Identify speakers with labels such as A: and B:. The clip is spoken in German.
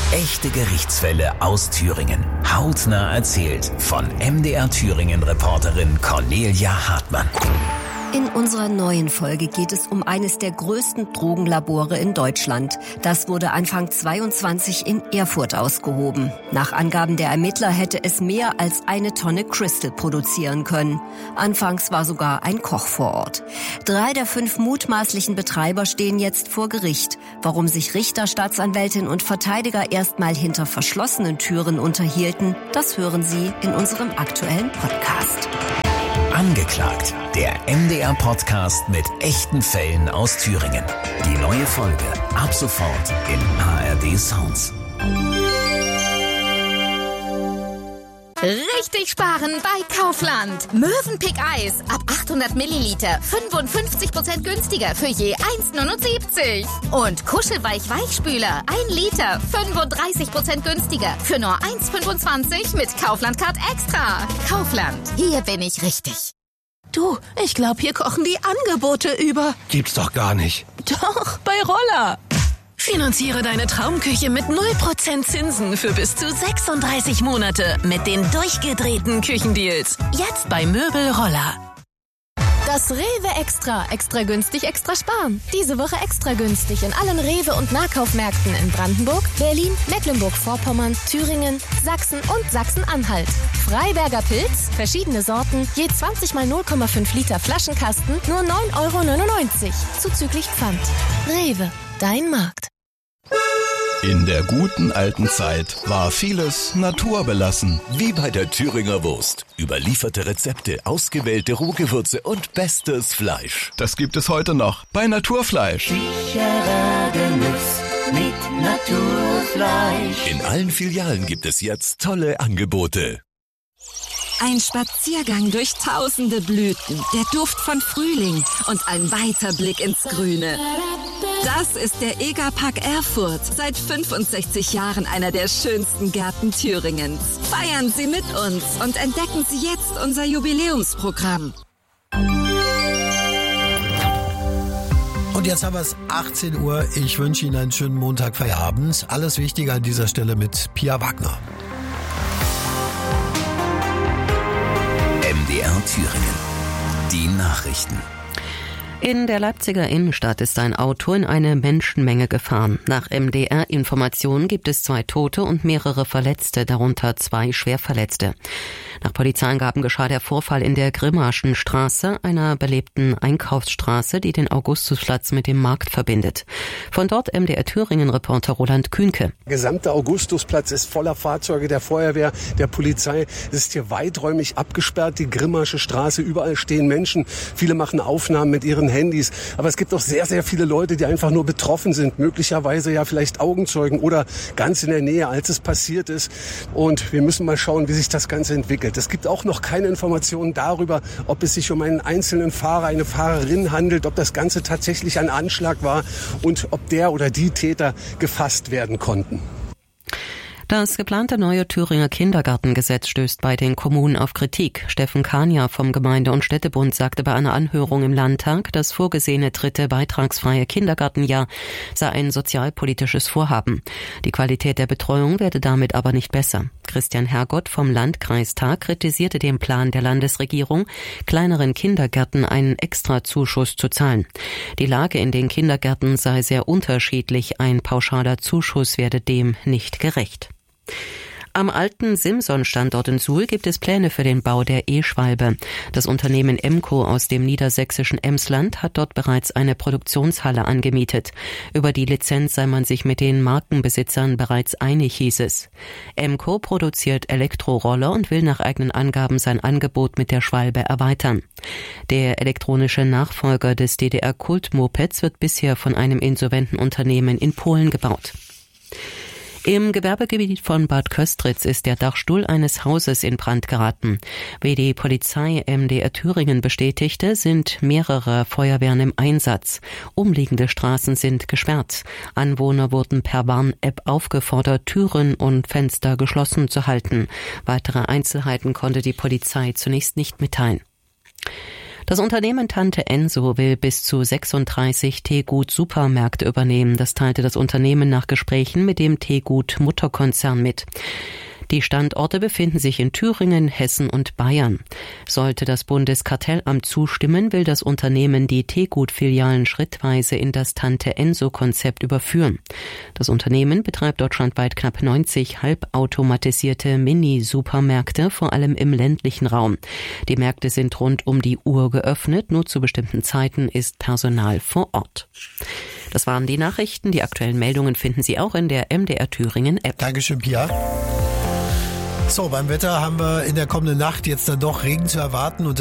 A: Echte Gerichtsfälle aus Thüringen. Hautnah erzählt von MDR-Thüringen-Reporterin Cornelia Hartmann.
B: In unserer neuen Folge geht es um eines der größten Drogenlabore in Deutschland. Das wurde Anfang 22 in Erfurt ausgehoben. Nach Angaben der Ermittler hätte es mehr als 1 Tonne Crystal produzieren können. Anfangs war sogar ein Koch vor Ort. 3 der 5 mutmaßlichen Betreiber stehen jetzt vor Gericht. Warum sich Richter, Staatsanwältin und Verteidiger erstmal hinter verschlossenen Türen unterhielten, das hören Sie in unserem aktuellen Podcast.
A: Angeklagt, der MDR-Podcast mit echten Fällen aus Thüringen. Die neue Folge ab sofort in ARD Sounds.
C: Richtig sparen bei Kaufland. Mövenpick Eis ab 800 Milliliter 55% günstiger für je 1,79. Und Kuschelweich-Weichspüler 1 Liter 35% günstiger für nur 1,25 mit Kaufland Card Extra. Kaufland, hier bin ich richtig.
D: Du, ich glaube, hier kochen die Angebote über.
E: Gibt's doch gar nicht.
D: Doch, bei Roller. Finanziere deine Traumküche mit 0% Zinsen für bis zu 36 Monate mit den durchgedrehten Küchendeals. Jetzt bei Möbel Roller.
F: Das Rewe Extra. Extra günstig, extra sparen. Diese Woche extra günstig in allen Rewe- und Nahkaufmärkten in Brandenburg, Berlin, Mecklenburg-Vorpommern, Thüringen, Sachsen und Sachsen-Anhalt. Freiberger Pilz, verschiedene Sorten, je 20 mal 0,5 Liter Flaschenkasten, nur 9,99 € zuzüglich Pfand. Rewe, dein Markt.
G: In der guten alten Zeit war vieles naturbelassen.
H: Wie bei der Thüringer Wurst. Überlieferte Rezepte, ausgewählte Rohgewürze und bestes Fleisch.
G: Das gibt es heute noch bei Naturfleisch.
I: Sicherer Genuss mit Naturfleisch.
H: In allen Filialen gibt es jetzt tolle Angebote.
J: Ein Spaziergang durch tausende Blüten, der Duft von Frühling und ein weiter Blick ins Grüne. Das ist der EGA-Park Erfurt. Seit 65 Jahren einer der schönsten Gärten Thüringens. Feiern Sie mit uns und entdecken Sie jetzt unser Jubiläumsprogramm.
E: Und jetzt haben wir es 18 Uhr. Ich wünsche Ihnen einen schönen Montag, Feierabend. Alles Wichtige an dieser Stelle mit Pia Wagner.
A: MDR Thüringen. Die Nachrichten.
K: In der Leipziger Innenstadt ist ein Auto in eine Menschenmenge gefahren. Nach MDR-Informationen gibt es 2 Tote und mehrere Verletzte, darunter 2 Schwerverletzte. Nach Polizeiangaben geschah der Vorfall in der Grimmaschen Straße, einer belebten Einkaufsstraße, die den Augustusplatz mit dem Markt verbindet. Von dort MDR Thüringen-Reporter Roland Kühnke.
L: Der gesamte Augustusplatz ist voller Fahrzeuge der Feuerwehr, der Polizei. Es ist hier weiträumig abgesperrt, die Grimmasche Straße. Überall stehen Menschen. Viele machen Aufnahmen mit ihren Handys. Aber es gibt auch sehr, sehr viele Leute, die einfach nur betroffen sind. Möglicherweise ja vielleicht Augenzeugen oder ganz in der Nähe, als es passiert ist. Und wir müssen mal schauen, wie sich das Ganze entwickelt. Es gibt auch noch keine Informationen darüber, ob es sich um einen einzelnen Fahrer, eine Fahrerin handelt, ob das Ganze tatsächlich ein Anschlag war und ob der oder die Täter gefasst werden konnten.
K: Das geplante neue Thüringer Kindergartengesetz stößt bei den Kommunen auf Kritik. Steffen Kania vom Gemeinde- und Städtebund sagte bei einer Anhörung im Landtag, das vorgesehene 3. beitragsfreie Kindergartenjahr sei ein sozialpolitisches Vorhaben. Die Qualität der Betreuung werde damit aber nicht besser. Christian Hergott vom Landkreistag kritisierte den Plan der Landesregierung, kleineren Kindergärten einen Extrazuschuss zu zahlen. Die Lage in den Kindergärten sei sehr unterschiedlich, ein pauschaler Zuschuss werde dem nicht gerecht. Am alten Simson-Standort in Suhl gibt es Pläne für den Bau der E-Schwalbe. Das Unternehmen Emco aus dem niedersächsischen Emsland hat dort bereits eine Produktionshalle angemietet. Über die Lizenz sei man sich mit den Markenbesitzern bereits einig, hieß es. Emco produziert Elektroroller und will nach eigenen Angaben sein Angebot mit der Schwalbe erweitern. Der elektronische Nachfolger des DDR-Kult-Mopeds wird bisher von einem insolventen Unternehmen in Polen gebaut. Im Gewerbegebiet von Bad Köstritz ist der Dachstuhl eines Hauses in Brand geraten. Wie die Polizei MDR Thüringen bestätigte, sind mehrere Feuerwehren im Einsatz. Umliegende Straßen sind gesperrt. Anwohner wurden per Warn-App aufgefordert, Türen und Fenster geschlossen zu halten. Weitere Einzelheiten konnte die Polizei zunächst nicht mitteilen. Das Unternehmen Tante Enso will bis zu 36 Teegut-Supermärkte übernehmen. Das teilte das Unternehmen nach Gesprächen mit dem Teegut-Mutterkonzern mit. Die Standorte befinden sich in Thüringen, Hessen und Bayern. Sollte das Bundeskartellamt zustimmen, will das Unternehmen die Teegut-Filialen schrittweise in das Tante-Enso-Konzept überführen. Das Unternehmen betreibt deutschlandweit knapp 90 halbautomatisierte Mini-Supermärkte, vor allem im ländlichen Raum. Die Märkte sind rund um die Uhr geöffnet, nur zu bestimmten Zeiten ist Personal vor Ort. Das waren die Nachrichten. Die aktuellen Meldungen finden Sie auch in der MDR Thüringen App.
E: Dankeschön, Pia. So, beim Wetter haben wir in der kommenden Nacht jetzt dann doch Regen zu erwarten und